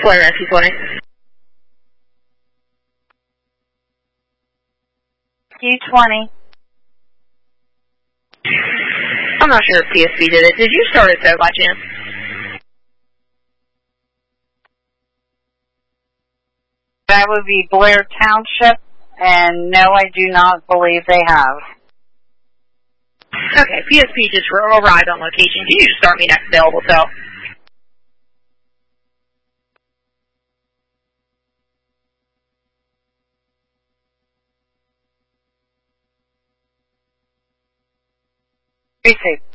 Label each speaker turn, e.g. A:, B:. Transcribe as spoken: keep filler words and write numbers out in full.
A: Blair Rescue twenty.
B: Q twenty.
A: I'm not sure if P S P did it. Did you start it though by chance?
B: That would be Blair Township, and no, I do not believe they have.
A: Okay, P S P just arrived on location. Can you just start me next available cell?
B: Receive.